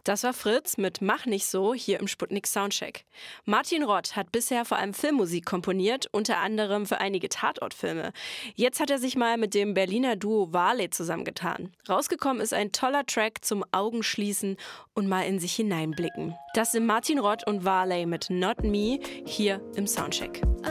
Das war Fritz mit Mach nicht so hier im Sputnik Soundcheck. Martin Rott hat bisher vor allem Filmmusik komponiert, unter anderem für einige Tatortfilme. Jetzt hat er sich mal mit dem Berliner Duo Varley zusammengetan. Rausgekommen ist ein toller Track zum Augenschließen und mal in sich hineinblicken. Das sind Martin Rott und Varley mit Not Me hier im Soundcheck.